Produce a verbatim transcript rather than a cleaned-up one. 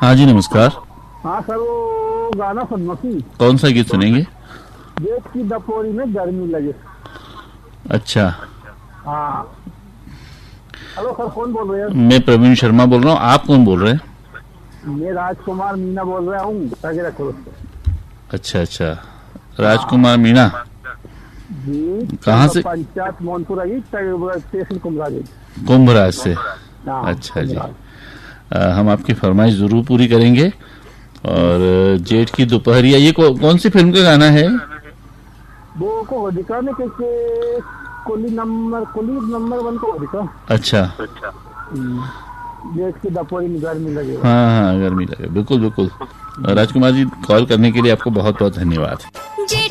हाँ जी, नमस्कार। हाँ सर, वो गाना सुनना थी। कौन सा गीत सुनेंगे? जेठ की दपोरी में गर्मी लगे। अच्छा। हाँ। हेलो सर, कौन बोल रहे हैं? मैं प्रवीण शर्मा बोल रहा हूँ। आप कौन बोल रहे हैं? मैं राजकुमार मीना बोल रहा हूँ। अच्छा अच्छा, राजकुमार मीना जी। कहाँ से? पंचायत मोनपुरा जी, तहसील कुमराज। कुंभराज से। अच्छा जी, आ, हम आपकी फरमाइश जरूर पूरी करेंगे। और जेठ की दोपहरिया, ये कौ, कौन सी फिल्म का गाना है? वो को दिखाने के कुली नंबर कुली नंबर वन को दिखा। अच्छा। जेठ की दोपहरी में गर्मी लगे। हाँ हाँ, गर्मी लगे, बिल्कुल बिल्कुल। राजकुमार जी, कॉल करने के लिए आपको बहुत बहुत धन्यवाद।